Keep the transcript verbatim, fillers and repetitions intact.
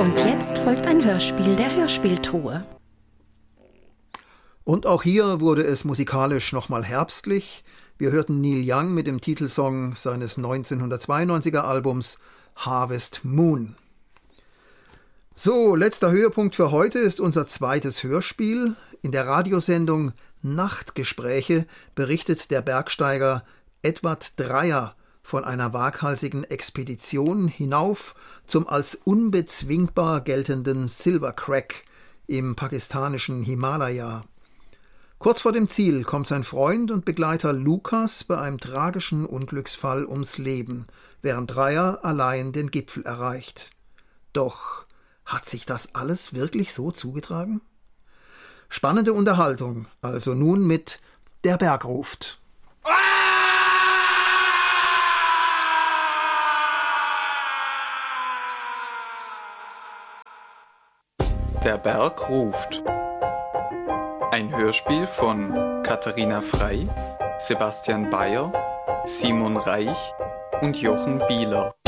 Und jetzt folgt ein Hörspiel der Hörspieltruhe. Und auch hier wurde es musikalisch nochmal herbstlich. Wir hörten Neil Young mit dem Titelsong seines neunzehnhundertzweiundneunziger Albums Harvest Moon. So, letzter Höhepunkt für heute ist unser zweites Hörspiel. In der Radiosendung Nachtgespräche berichtet der Bergsteiger Edward Dreyer von einer waghalsigen Expedition hinauf zum als unbezwingbar geltenden Silver Crack im pakistanischen Himalaya. Kurz vor dem Ziel kommt sein Freund und Begleiter Lukas bei einem tragischen Unglücksfall ums Leben, während Dreyer allein den Gipfel erreicht. Doch hat sich das alles wirklich so zugetragen? Spannende Unterhaltung, also nun mit Der Berg ruft. Der Berg ruft. Ein Hörspiel von Katharina Frei, Sebastian Bayer, Simon Reich und Jochen Bieler.